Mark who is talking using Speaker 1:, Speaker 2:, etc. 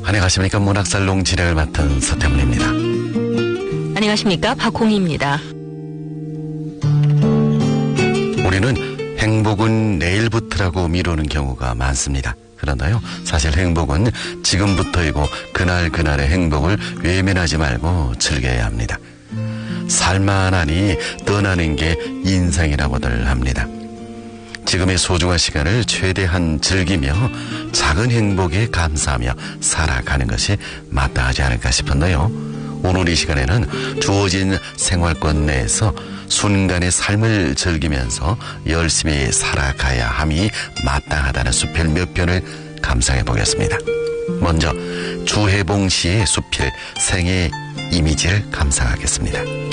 Speaker 1: 안녕하십니까. 문학살롱 진행을 맡은 서태문입니다.
Speaker 2: 안녕하십니까. 박홍희입니다.
Speaker 1: 우리는 행복은 내일부터라고 미루는 경우가 많습니다. 그런데요, 사실 행복은 지금부터이고 그날그날의 행복을 외면하지 말고 즐겨야 합니다. 살만하니 떠나는 게 인생이라고들 합니다. 지금의 소중한 시간을 최대한 즐기며 작은 행복에 감사하며 살아가는 것이 마땅하지 않을까 싶은데요. 오늘 이 시간에는 주어진 생활권 내에서 순간의 삶을 즐기면서 열심히 살아가야 함이 마땅하다는 수필 몇 편을 감상해 보겠습니다. 먼저 주혜봉 씨의 수필 생의 이미지를 감상하겠습니다.